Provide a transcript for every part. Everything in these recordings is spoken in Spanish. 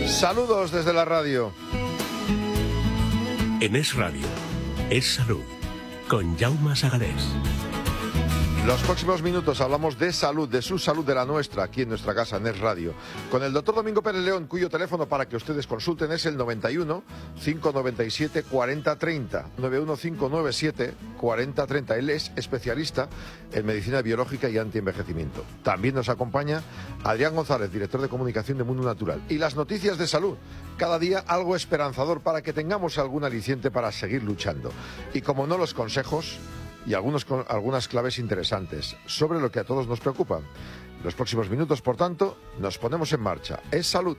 Saludos desde la radio. En Es Radio, Es Salud, con Jaume Sagalés. Los próximos minutos hablamos de salud, de su salud, de la nuestra, aquí en nuestra casa, en Es Radio. Con el doctor Domingo Pérez León, cuyo teléfono para que ustedes consulten es el 91 597 4030. 91 597 4030. Él es especialista en medicina biológica y antienvejecimiento. También nos acompaña Adrián González, director de comunicación de Mundo Natural. Y las noticias de salud. Cada día algo esperanzador para que tengamos algún aliciente para seguir luchando. Y como no, los consejos y algunas claves interesantes sobre lo que a todos nos preocupa. En los próximos minutos, por tanto, nos ponemos en marcha. Es salud.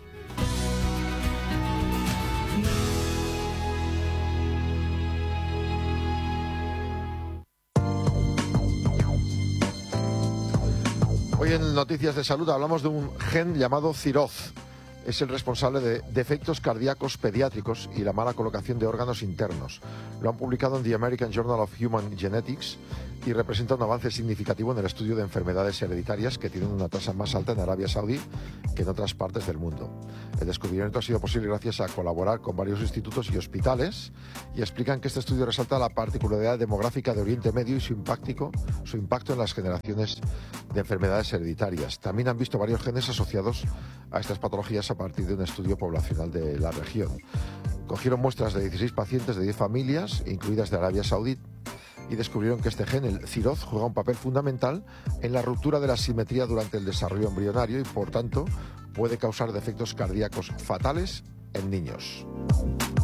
Hoy en Noticias de Salud hablamos de un gen llamado Ciroz. Es el responsable de defectos cardíacos pediátricos y la mala colocación de órganos internos. Lo han publicado en The American Journal of Human Genetics y representa un avance significativo en el estudio de enfermedades hereditarias que tienen una tasa más alta en Arabia Saudí que en otras partes del mundo. El descubrimiento ha sido posible gracias a colaborar con varios institutos y hospitales y explican que este estudio resalta la particularidad demográfica de Oriente Medio y su impacto en las generaciones de enfermedades hereditarias. También han visto varios genes asociados a estas patologías a partir de un estudio poblacional de la región. Cogieron muestras de 16 pacientes de 10 familias, incluidas de Arabia Saudí, y descubrieron que este gen, el Ciroz, juega un papel fundamental en la ruptura de la simetría durante el desarrollo embrionario y, por tanto, puede causar defectos cardíacos fatales en niños.